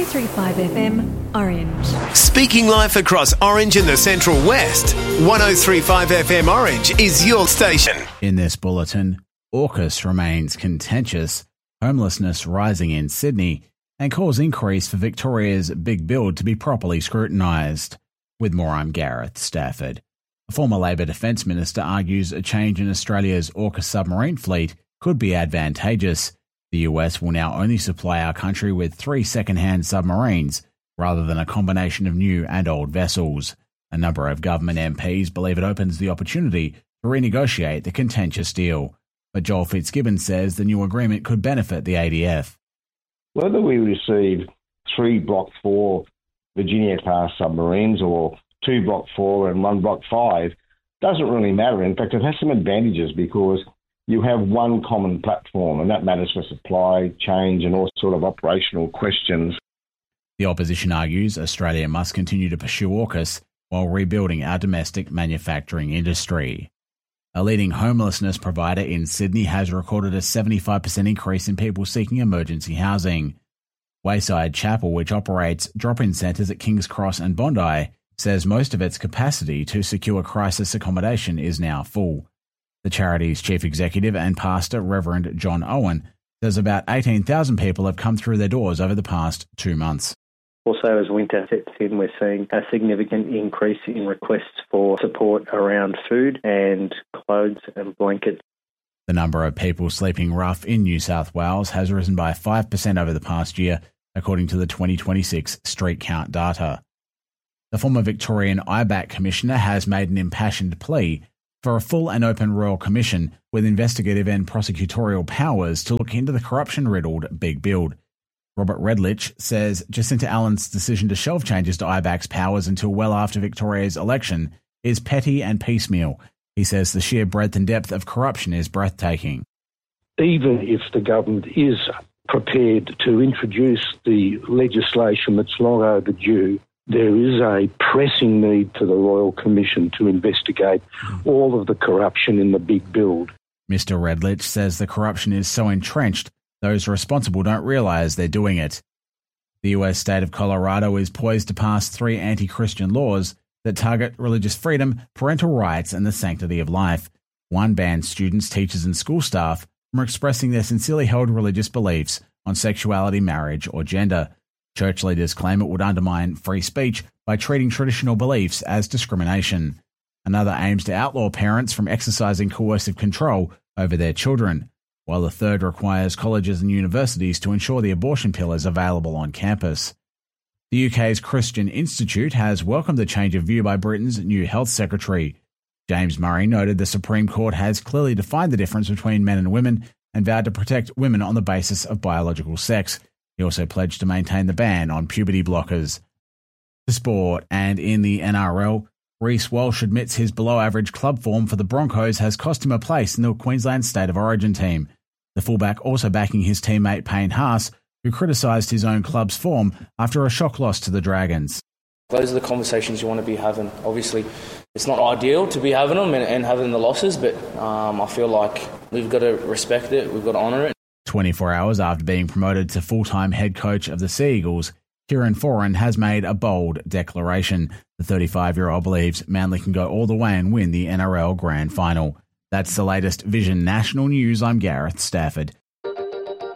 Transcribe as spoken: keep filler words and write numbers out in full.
three five F M, Orange. Speaking life across Orange and the Central West, one oh three point five F M Orange is your station. In this bulletin, AUKUS remains contentious, homelessness rising in Sydney, and calls increase for Victoria's big build to be properly scrutinised. With more, I'm Gareth Stafford. A former Labor Defence Minister argues a change in Australia's AUKUS submarine fleet could be advantageous. The U S will now only supply our country with three second-hand submarines, rather than a combination of new and old vessels. A number of government M Ps believe it opens the opportunity to renegotiate the contentious deal. But Joel Fitzgibbon says the new agreement could benefit the A D F. Whether we receive three Block four Virginia-class submarines or two Block four and one Block five doesn't really matter. In fact, it has some advantages because you have one common platform, and that matters for supply, change, and all sort of operational questions. The opposition argues Australia must continue to pursue AUKUS while rebuilding our domestic manufacturing industry. A leading homelessness provider in Sydney has recorded a seventy-five percent increase in people seeking emergency housing. Wayside Chapel, which operates drop-in centres at King's Cross and Bondi, says most of its capacity to secure crisis accommodation is now full. The charity's chief executive and pastor, Reverend John Owen, says about eighteen thousand people have come through their doors over the past two months. Also, as winter sets in, we're seeing a significant increase in requests for support around food and clothes and blankets. The number of people sleeping rough in New South Wales has risen by five percent over the past year, according to the twenty twenty-six Street Count data. The former Victorian I B A C Commissioner has made an impassioned plea for a full and open Royal Commission with investigative and prosecutorial powers to look into the corruption-riddled Big Build. Robert Redlich says Jacinta Allen's decision to shelve changes to I B A C's powers until well after Victoria's election is petty and piecemeal. He says the sheer breadth and depth of corruption is breathtaking. Even if the government is prepared to introduce the legislation that's long overdue, there is a pressing need for the Royal Commission to investigate all of the corruption in the Big Build. Mister Redlich says the corruption is so entrenched, those responsible don't realise they're doing it. The U S state of Colorado is poised to pass three anti-Christian laws that target religious freedom, parental rights, and the sanctity of life. One bans students, teachers, and school staff from expressing their sincerely held religious beliefs on sexuality, marriage, or gender. Church leaders claim it would undermine free speech by treating traditional beliefs as discrimination. Another aims to outlaw parents from exercising coercive control over their children, while the third requires colleges and universities to ensure the abortion pill is available on campus. The U K's Christian Institute has welcomed the change of view by Britain's new Health Secretary. James Murray noted the Supreme Court has clearly defined the difference between men and women and vowed to protect women on the basis of biological sex. He also pledged to maintain the ban on puberty blockers. To sport, and in the N R L, Reece Walsh admits his below-average club form for the Broncos has cost him a place in the Queensland State of Origin team. The fullback also backing his teammate Payne Haas, who criticised his own club's form after a shock loss to the Dragons. Those are the conversations you want to be having. Obviously, it's not ideal to be having them and, and having the losses, but um, I feel like we've got to respect it, we've got to honour it. twenty-four hours after being promoted to full-time head coach of the Sea Eagles, Kieran Foran has made a bold declaration. The thirty-five-year-old believes Manly can go all the way and win the N R L Grand Final. That's the latest Vision National News. I'm Gareth Stafford.